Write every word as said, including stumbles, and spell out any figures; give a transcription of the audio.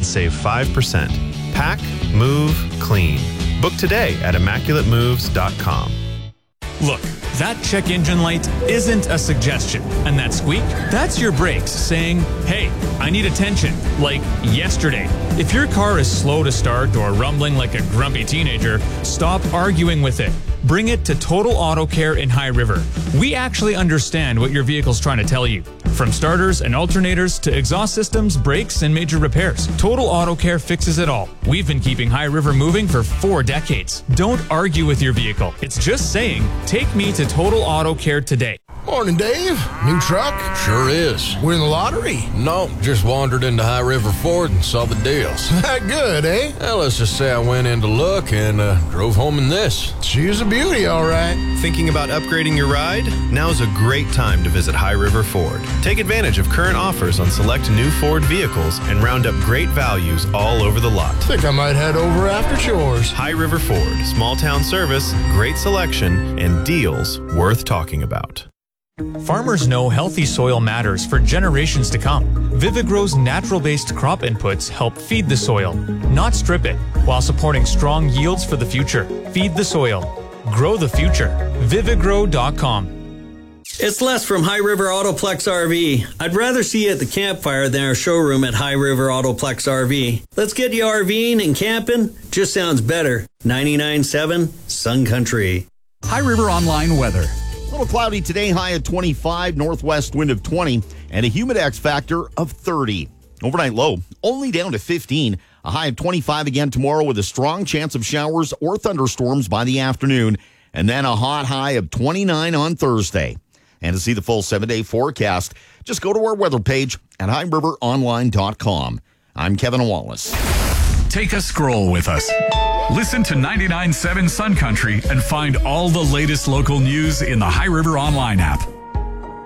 save five percent. Pack, move, clean. Book today at immaculate moves dot com. Look, that check engine light isn't a suggestion. And that squeak, that's your brakes saying, hey, I need attention, like yesterday. If your car is slow to start or rumbling like a grumpy teenager, stop arguing with it. Bring it to Total Auto Care in High River. We actually understand what your vehicle's trying to tell you. From starters and alternators to exhaust systems, brakes, and major repairs, Total Auto Care fixes it all. We've been keeping High River moving for four decades. Don't argue with your vehicle. It's just saying, take me to Total Auto Care today. Morning, Dave. New truck? Sure is. Win the lottery? No, just wandered into High River Ford and saw the deals. That good, eh? Well, let's just say I went in to look and uh, drove home in this. She's a beauty, all right. Thinking about upgrading your ride? Now's a great time to visit High River Ford. Take advantage of current offers on select new Ford vehicles and round up great values all over the lot. Think I might head over after chores. High River Ford. Small town service, great selection, and deals worth talking about. Farmers know healthy soil matters for generations to come. Vivigrow's natural-based crop inputs help feed the soil, not strip it, while supporting strong yields for the future. Feed the soil. Grow the future. Vivigrow dot com. It's Les from High River Autoplex R V. I'd rather see you at the campfire than our showroom at High River Autoplex R V. Let's get you RVing and camping. Just sounds better. ninety-nine point seven Sun Country. High River Online weather. A little cloudy today, high at twenty-five, northwest wind of twenty, and a humidex factor of thirty. Overnight low only down to fifteen. A high of twenty-five again tomorrow with a strong chance of showers or thunderstorms by the afternoon. And then a hot high of twenty-nine on Thursday. And to see the full seven-day forecast, just go to our weather page at high river online dot com. I'm Kevin Wallace. Take a scroll with us. Listen to ninety-nine point seven Sun Country and find all the latest local news in the High River Online app.